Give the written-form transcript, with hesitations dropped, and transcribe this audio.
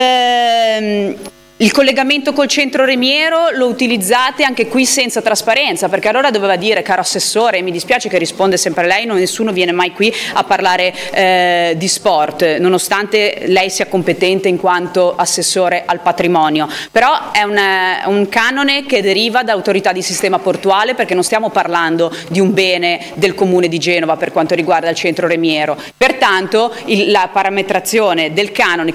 Il collegamento col centro Remiero lo utilizzate anche qui senza trasparenza, perché allora doveva dire: caro assessore, mi dispiace che risponde sempre lei, nessuno viene mai qui a parlare di sport, nonostante lei sia competente in quanto assessore al patrimonio. Però è un canone che deriva da autorità di sistema portuale, perché non stiamo parlando di un bene del comune di Genova per quanto riguarda il centro Remiero. Pertanto la parametrazione del canone